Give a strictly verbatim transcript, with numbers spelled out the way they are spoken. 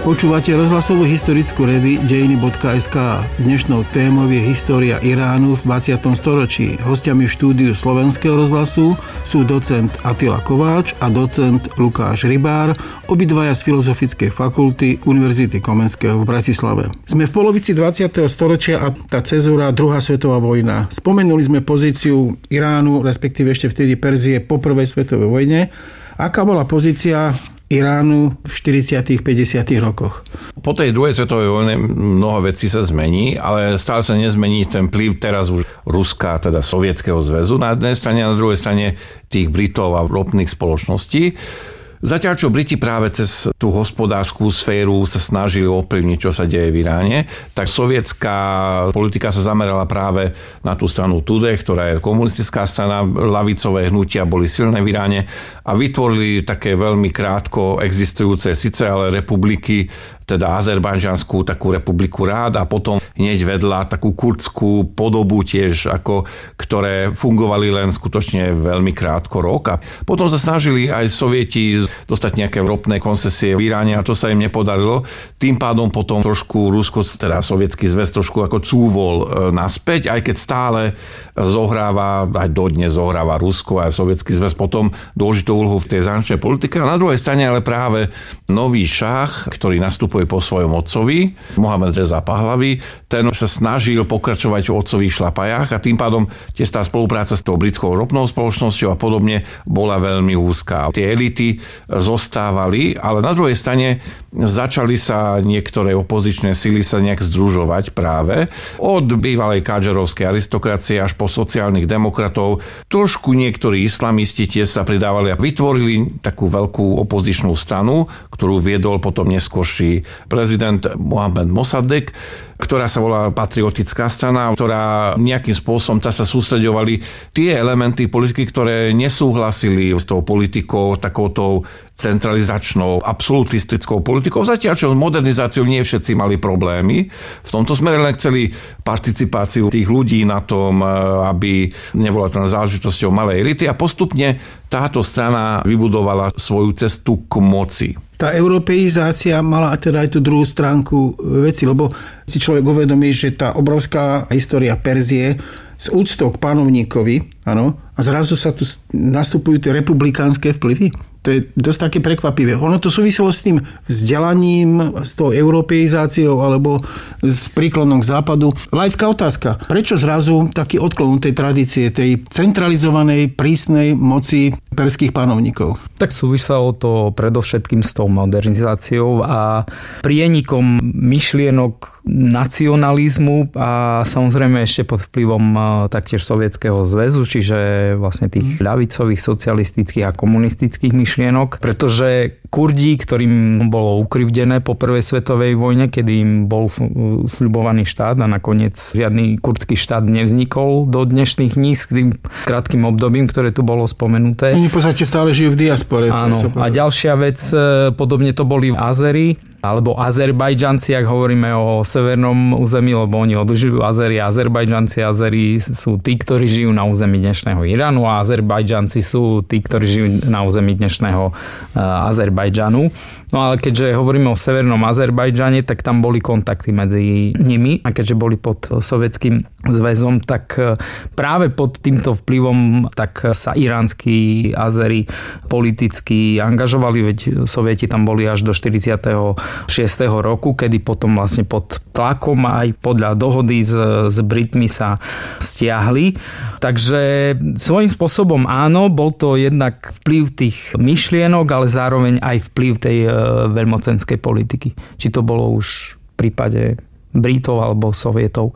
Počúvate rozhlasovú historickú revue dejiny bodka es ká. Dnešnou témou je história Iránu v dvadsiatom storočí. Hostiami v štúdiu Slovenského rozhlasu sú docent Attila Kováč a docent Lukáš Rybár, obidvaja z Filozofickej fakulty Univerzity Komenského v Bratislave. Sme v polovici dvadsiateho storočia a tá cezúra druhá svetová vojna. Spomenuli sme pozíciu Iránu, respektíve ešte vtedy Perzie po prvej svetovej vojne. Aká bola pozícia Iránu v štyridsiatych päťdesiatych rokoch? Po tej druhej svetovej vojne mnoho vecí sa zmení, ale stále sa nezmení ten vplyv teraz už Ruska, teda Sovietskeho zväzu na jednej strane a na druhej strane tých Britov a ropných spoločností. Zatiaľ, čo Briti práve cez tú hospodárskú sféru sa snažili ovplyvniť, čo sa deje v Iráne, tak sovietská politika sa zamerala práve na tú stranu Tudeh, ktorá je komunistická strana, ľavicové hnutia boli silné v Iráne a vytvorili také veľmi krátko existujúce síce ale republiky, teda Azerbajdžanskú takú republiku rád a potom hneď vedľa takú kurdskú podobu tiež, ako, ktoré fungovali len skutočne veľmi krátko rok. A potom sa snažili aj Sovieti dostať nejaké ropné koncesie v Iráne a to sa im nepodarilo. Tým pádom potom trošku Rusko, teda Sovietsky zväz trošku ako cúvol naspäť, aj keď stále zohráva, aj dodnes zohráva Rusko a Sovietsky zväz potom dôležitú úlohu v tej zahraničnej politike. A na druhej strane ale práve nový šach, ktorý nastupuje po svojom otcovi, Mohamed Reza Pahlavi, ten sa snažil pokračovať v otcových šlapajách a tým pádom tiež tá spolupráca s tou britskou ropnou spoločnosťou a podobne bola veľmi úzká. Tie elity zostávali, ale na druhej strane začali sa niektoré opozičné sily sa nejak združovať práve od bývalej kádžarovskej aristokracie až po sociálnych demokratov. Trošku niektorí islamisti tiež sa pridávali a vytvorili takú veľkú opozičnú stranu, ktorú viedol potom neskôrší prezident Mohamed Mossadegh, ktorá sa volá Patriotická strana, ktorá nejakým spôsobom sa sústreďovali tie elementy politiky, ktoré nesúhlasili s tou politikou, takoutou centralizačnou, absolutistickou politikou. Zatiaľ, čo s modernizáciou nie všetci mali problémy. V tomto smere len chceli participáciu tých ľudí na tom, aby nebola to záležitosťou malej elity a postupne táto strana vybudovala svoju cestu k moci. Tá europeizácia mala teda aj tú druhú stránku veci, lebo si človek uvedomí, že tá obrovská história Perzie s úctou k panovníkovi, áno, a zrazu sa tu nastupujú tie republikánske vplyvy. To je dosť také prekvapivé. Ono to súviselo s tým vzdelaním, s tou europeizáciou alebo s príklonom k západu. Laická otázka. Prečo zrazu taký odklon tej tradície, tej centralizovanej, prísnej moci perských panovníkov? Tak súviselo to predovšetkým s tou modernizáciou a prienikom myšlienok nacionalizmu a samozrejme ešte pod vplyvom taktiež Sovietskeho zväzu, čiže vlastne tých ľavicových, socialistických a komunistických myšlienok, pretože Kurdi, ktorým bolo ukrivdené po prvej svetovej vojne, kedy im bol sľubovaný štát a nakoniec žiadny kurdský štát nevznikol do dnešných dní s tým krátkym obdobím, ktoré tu bolo spomenuté. Oni v podstate stále žijú v diaspore. Áno. A ďalšia vec, podobne to boli Azeri, alebo Azerbajdžanci, ak hovoríme o severnom území, lebo oni odlišujú Azeri a Azerbajdžanci. Azeri sú tí, ktorí žijú na území dnešného Iránu a Azerbajdžanci sú tí, ktorí žijú na území dnešného Azerbajdžanu. No ale keďže hovoríme o severnom Azerbajdžane, tak tam boli kontakty medzi nimi a keďže boli pod Sovietským zväzom, tak práve pod týmto vplyvom tak sa iránsky Azeri politicky angažovali, veď Sovieti tam boli až do štyridsiateho šiesteho roku, kedy potom vlastne pod tlakom aj podľa dohody s, s Britmi sa stiahli. Takže svojím spôsobom áno, bol to jednak vplyv tých myšlienok, ale zároveň aj vplyv tej e, veľmocenskej politiky. Či to bolo už v prípade Britov alebo Sovietov.